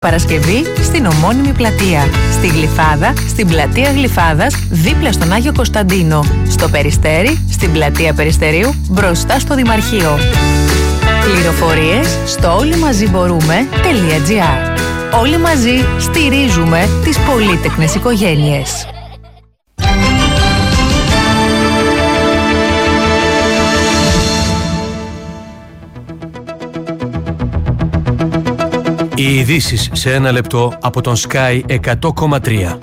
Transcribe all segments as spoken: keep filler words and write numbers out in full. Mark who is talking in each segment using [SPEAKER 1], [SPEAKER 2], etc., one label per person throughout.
[SPEAKER 1] Παρασκευή στην ομώνυμη πλατεία, στη Γλυφάδα, στην πλατεία Γλυφάδας, δίπλα στον Άγιο Κωνσταντίνο, στο Περιστέρι, στην πλατεία Περιστερίου, μπροστά στο Δημαρχείο. Πληροφορίες στο όλοιμαζιμπορούμε.gr. Όλοι μαζί στηρίζουμε τις πολύτεκνες οικογένειες.
[SPEAKER 2] Οι ειδήσεις σε ένα λεπτό από τον Sky εκατό κόμμα τρία.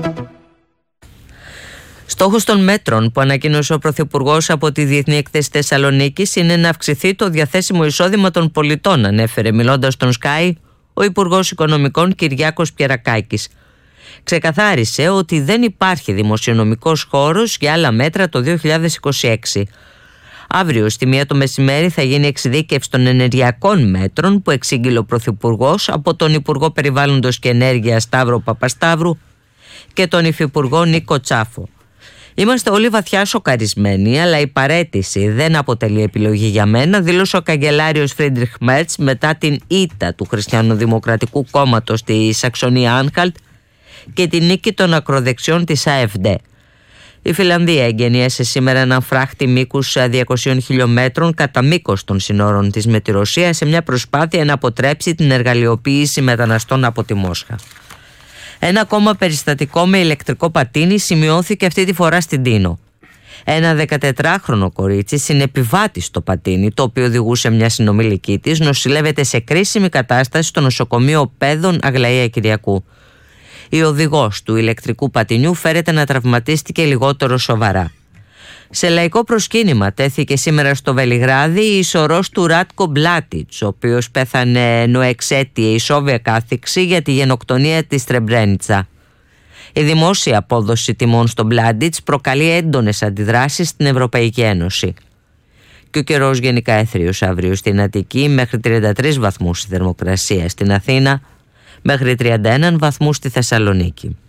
[SPEAKER 3] Στόχος των μέτρων που ανακοίνωσε ο Πρωθυπουργός από τη Διεθνή Έκθεση Θεσσαλονίκης είναι να αυξηθεί το διαθέσιμο εισόδημα των πολιτών, ανέφερε μιλώντας στον Sky ο Υπουργός Οικονομικών Κυριάκος Πιερακάκης. Ξεκαθάρισε ότι δεν υπάρχει δημοσιονομικός χώρος για άλλα μέτρα το δύο χιλιάδες είκοσι έξι. Αύριο στη μία το μεσημέρι θα γίνει εξειδίκευση των ενεργειακών μέτρων που εξήγηλε ο Πρωθυπουργός από τον Υπουργό Περιβάλλοντος και Ενέργειας Σταύρο Παπασταύρου και τον Υφυπουργό Νίκο Τσάφο. Είμαστε όλοι βαθιά σοκαρισμένοι, αλλά η παραίτηση δεν αποτελεί επιλογή για μένα, δήλωσε ο καγκελάριος Φρίντριχ Μέρτς μετά την ήττα του Χριστιανοδημοκρατικού Κόμματος στη Σαξονία Άνχαλτ και την νίκη των ακροδεξιών της ΑΕΦΔ. Η Φιλανδία εγγενίασε σήμερα έναν φράχτη μήκους διακοσίων χιλιόμετρων κατά μήκος των συνόρων της με τη Ρωσία σε μια προσπάθεια να αποτρέψει την εργαλειοποίηση μεταναστών από τη Μόσχα. Ένα ακόμα περιστατικό με ηλεκτρικό πατίνι σημειώθηκε αυτή τη φορά στην Τίνο. Ένα δεκατετράχρονο κορίτσι, συνεπιβάτη στο πατίνι, το οποίο οδηγούσε μια συνομιλική της, νοσηλεύεται σε κρίσιμη κατάσταση στο νοσοκομείο Πέδων Αγλαία Κυριακού. Η οδηγός του ηλεκτρικού πατινιού φέρεται να τραυματίστηκε λιγότερο σοβαρά. Σε λαϊκό προσκύνημα τέθηκε σήμερα στο Βελιγράδι η σωρός του Ράτκο Μπλάτιτς, ο οποίος πέθανε ενώ εξέτειε η Σόβια κάθιξη για τη γενοκτονία της Στρεμπρένιτσα. Η δημόσια απόδοση τιμών στο Μπλάτιτς προκαλεί έντονες αντιδράσεις στην Ευρωπαϊκή Ένωση. Και ο καιρός γενικά έθριος αύριο στην Αττική, μέχρι τριάντα τρεις βαθμούς η θερμοκρασία στην Αθήνα, μέχρι τριάντα ένα βαθμούς στη Θεσσαλονίκη.